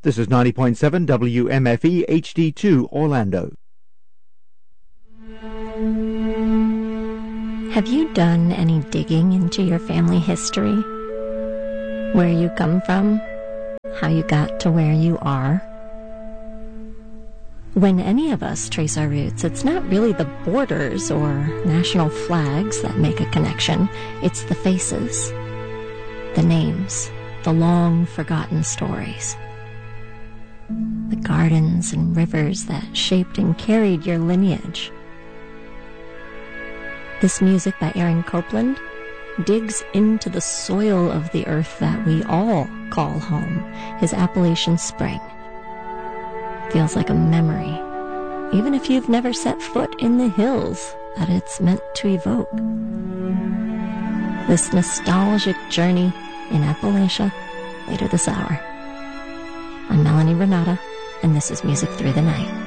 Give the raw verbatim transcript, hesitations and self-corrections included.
This is ninety point seven W M F E H D two Orlando. Have you done any digging into your family history? Where you come from? How you got to where you are? When any of us trace our roots, it's not really the borders or national flags that make a connection. It's the faces, the names, the long forgotten stories. The gardens and rivers that shaped and carried your lineage. This music by Aaron Copland digs into the soil of the earth that we all call home, his Appalachian Spring. Feels like a memory, even if you've never set foot in the hills that it's meant to evoke. This nostalgic journey in Appalachia later this hour. I'm Melanie Renata, and this is Music Through the Night.